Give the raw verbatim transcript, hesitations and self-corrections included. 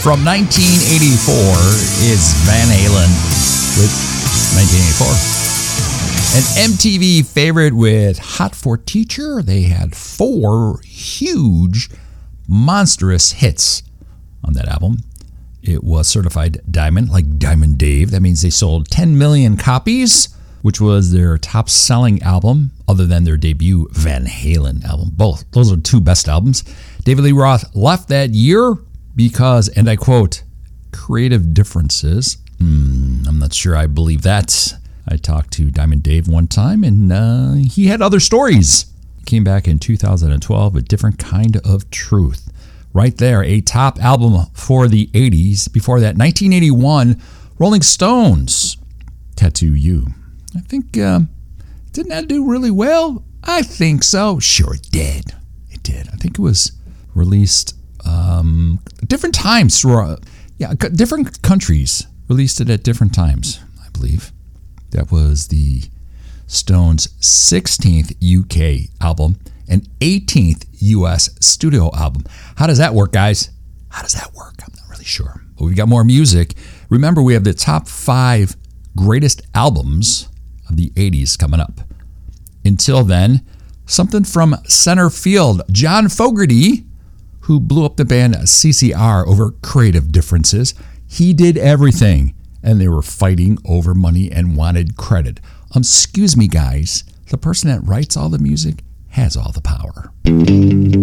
From nineteen eighty-four is Van Halen with nineteen eighty-four. An M T V favorite with Hot for Teacher. They had four huge, monstrous hits on that album. It was certified diamond, like Diamond Dave. That means they sold ten million copies, which was their top-selling album, other than their debut Van Halen album. Both. Those are the two best albums. David Lee Roth left that year because, and I quote, creative differences. Hmm, I'm not sure I believe that. I talked to Diamond Dave one time, and uh, he had other stories. He came back in two thousand twelve, A Different Kind of Truth. Right there, a top album for the eighties. Before that, nineteen eighty-one, Rolling Stones, Tattoo You. I think, uh, didn't that do really well? I think so. Sure it did. It did. I think it was released um, different times. Through, yeah, different countries released it at different times, I believe. That was the Stones' sixteenth U K album and eighteenth U S studio album. How does that work, guys? How does that work? I'm not really sure. But we've got more music. Remember, we have the top five greatest albums of the eighties coming up. Until then, something from center field. John Fogerty, who blew up the band C C R over creative differences. He did everything, and they were fighting over money and wanted credit. Um, excuse me, guys. The person that writes all the music has all the power.